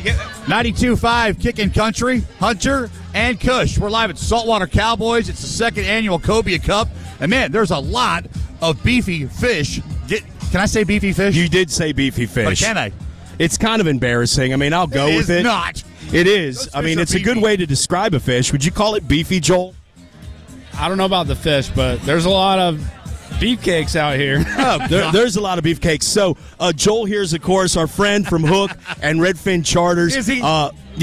92.5 Kickin' Country, Hunter and Kush. We're live at Saltwater Cowboys. It's the second annual Cobia Cup. And, man, there's a lot of beefy fish. Can I say beefy fish? You did say beefy fish. But can I? It's kind of embarrassing. I mean, I'll go with it. It is not. It is. I mean, it's a good way to describe a fish. Would you call it beefy, Joel? I don't know about the fish, but there's a lot of beefcakes out here. There's a lot of beefcakes. So Joel here is, of course, our friend from Hook and Redfin Charters. Is he?